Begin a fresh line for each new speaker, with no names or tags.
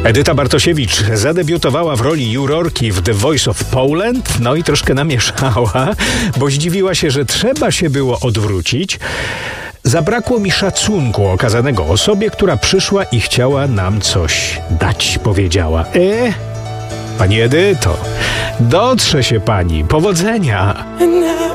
Edyta Bartosiewicz zadebiutowała w roli jurorki w The Voice of Poland, no i troszkę namieszała, bo zdziwiła się, że trzeba się było odwrócić. Zabrakło mi szacunku okazanego osobie, która przyszła i chciała nam coś dać, powiedziała. Pani Edyto, dotrze się pani, powodzenia.